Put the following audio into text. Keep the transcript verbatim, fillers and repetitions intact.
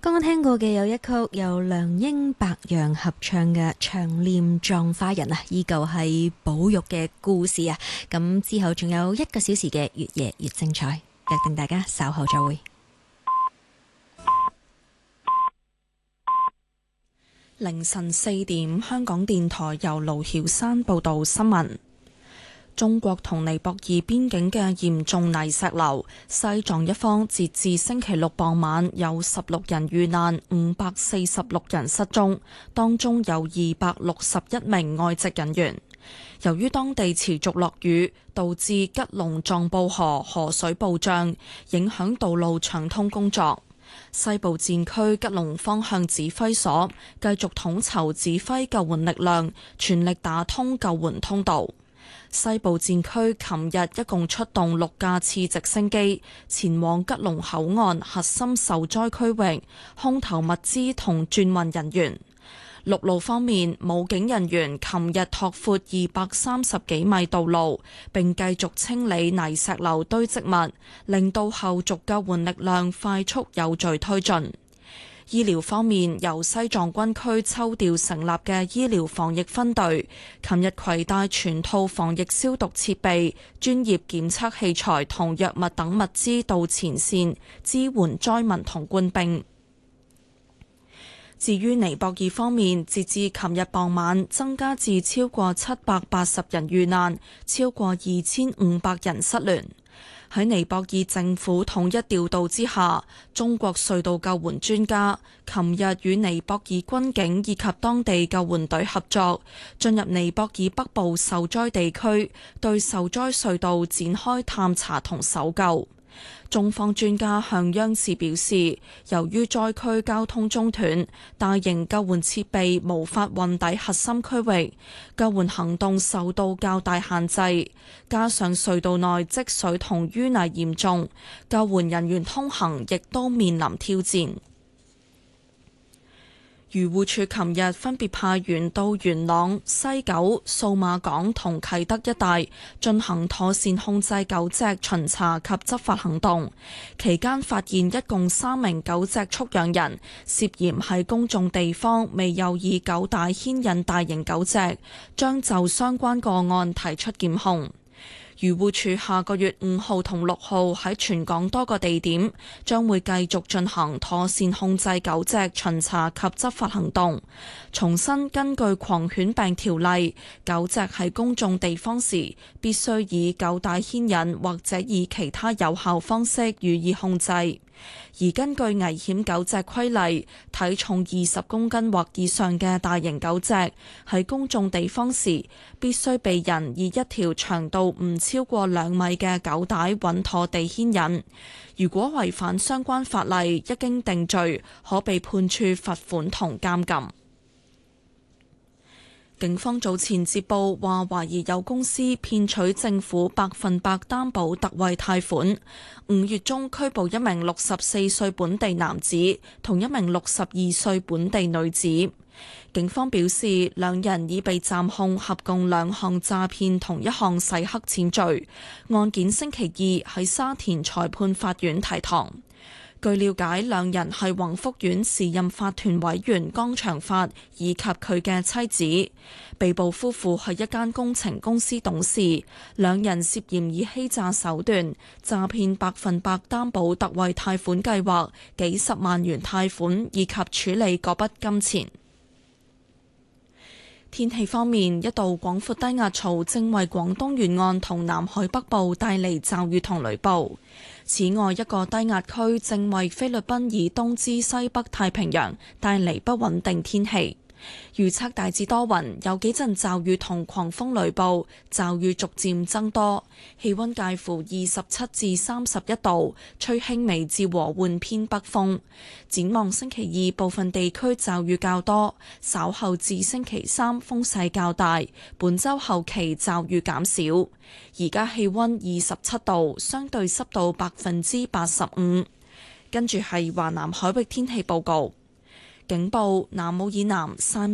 剛剛聽過嘅有一曲由梁英白楊合唱嘅《長念葬花人》啊，依舊係保育嘅故事啊。咁之後仲有一個小時嘅越夜越精彩，約定大家稍後再會。 凌晨四點，香港電台由盧曉山報道新聞。中國同尼泊爾邊境嘅嚴重泥石流，西藏一方截至星期六傍晚有十六人遇難，五百四十六人失蹤，當中有二百六十一名外籍人員。由於當地持續落雨，導致吉隆藏布河河水暴漲，影響道路暢通工作。西部戰區吉隆方向指揮所繼續統籌指揮救援力量，全力打通救援通道。西部戰區琴日一共出動六架次直升機前往吉隆口岸核心受災區域，空投物資同轉運人員。陸路方面，武警人員琴日拓闊二百三十幾米道路，並繼續清理泥石流堆積物，令到後續救援力量快速有序推進。醫療方面，由西藏軍區抽調成立嘅醫療防疫分隊，琴日攜帶全套防疫消毒設備、專業檢測器材同藥物等物資到前線支援災民同官兵。至於尼泊爾方面，截至琴日傍晚，增加至超過七百八十人遇難，超過二千五百人失聯。喺尼泊爾政府統一調度之下，中國隧道救援專家琴日與尼泊爾軍警以及當地救援隊合作，進入尼泊爾北部受災地區，對受災隧道展開探查同搜救。中方專家向央視表示，由於災區交通中斷，大型救援設備無法運抵核心區域，救援行動受到較大限制，加上隧道內積水同淤泥嚴重，救援人員通行亦都面臨挑戰。漁護署琴日分別派員到元朗、西九、數碼港同啟德一帶進行妥善控制狗隻巡查及執法行動，期間發現一共三名狗隻畜養人涉嫌喺公眾地方未有以狗帶牽引大型狗隻，將就相關個案提出檢控。漁護署下個月五號同六號喺全港多個地點將會繼續進行妥善控制狗隻巡查及執法行動。重新根據狂犬病條例，狗隻喺公眾地方時必須以狗帶牽引或者以其他有效方式予以控制。而根據危險狗隻規例，體重二十公斤或以上嘅大型狗隻喺公眾地方時，必須被人以一條長度唔超過兩米嘅狗帶穩妥地牽引。如果違反相關法例，一經定罪，可被判處罰款同監禁。警方早前接報話，懷疑有公司騙取政府百分百擔保特惠貸款。五月中拘捕一名六十四歲本地男子同一名六十二歲本地女子。警方表示，兩人已被暫控合共兩項詐騙同一項洗黑錢罪。案件星期二喺沙田裁判法院提堂。據了解，兩人係宏福苑時任法團委員江長發以及佢嘅妻子。被捕夫婦係一間工程公司董事，兩人涉嫌以欺詐手段詐騙百分百擔保特惠貸款計劃幾十萬元貸款，以及處理嗰筆金錢。天氣方面，一道廣闊低壓槽正為廣東沿岸同南海北部帶嚟驟雨同雷暴。此外，一個低壓區正為菲律賓以東至西北太平洋帶嚟不穩定天氣。預測大致多雲，有幾陣驟雨同狂風雷暴，驟雨逐漸增多，氣溫介乎二十七至三十一度，吹輕微至和緩偏北風。展望星期二，部分地區驟雨較多，稍後至星期三風勢較大，本週後期驟雨減少。而家氣溫二十七度，相對濕度百分之八十五。跟住係華南海域天氣報告。警報：南澳以南、汕尾